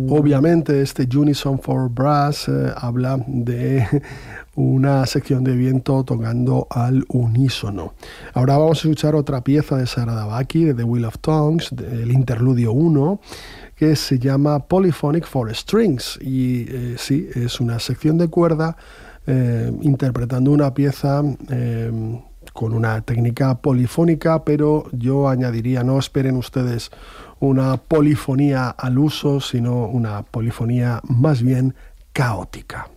Obviamente este Unison for Brass habla de una sección de viento tocando al unísono. Ahora vamos a escuchar otra pieza de Saradabaki, de The Wheel of Tongues, el interludio 1, que se llama Polyphonic for Strings, y sí, es una sección de cuerda interpretando una pieza con una técnica polifónica, pero yo añadiría, no esperen ustedes una polifonía al uso, sino una polifonía más bien caótica.